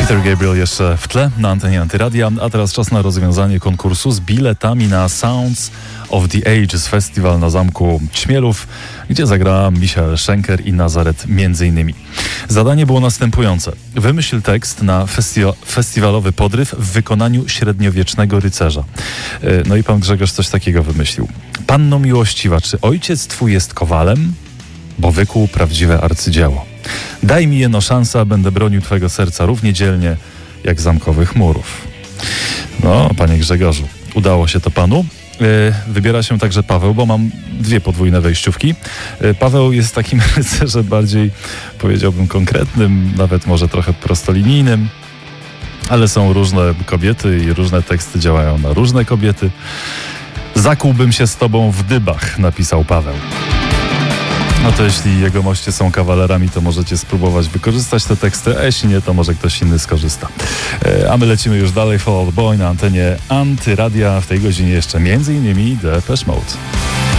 Peter Gabriel jeszcze w tle na antenie Antyradia, a teraz czas na rozwiązanie konkursu z biletami na Sounds of the Ages Festiwal na Zamku Ćmielów, gdzie zagrała Michael Schenker i Nazaret m.in. Zadanie było następujące. Wymyśl tekst na festiwalowy podryw w wykonaniu średniowiecznego rycerza. No i pan Grzegorz coś takiego wymyślił. Panno miłościwa, czy ojciec twój jest kowalem? Bo wykuł prawdziwe arcydzieło. Daj mi jeno szansa, będę bronił twojego serca równie dzielnie jak zamkowych murów. No, panie Grzegorzu, udało się to panu. Wybiera się także Paweł, bo mam dwie podwójne wejściówki. Paweł jest takim rycerzem bardziej, powiedziałbym, konkretnym, nawet może trochę prostolinijnym, ale są różne kobiety i różne teksty działają na różne kobiety. Zakłułbym się z tobą w dybach, napisał Paweł. No to jeśli jego moście są kawalerami, to możecie spróbować wykorzystać te teksty, a jeśli nie, to może ktoś inny skorzysta. A my lecimy już dalej. Fall Out Boy na antenie Antyradia. W tej godzinie jeszcze m.in. Depeche Mode.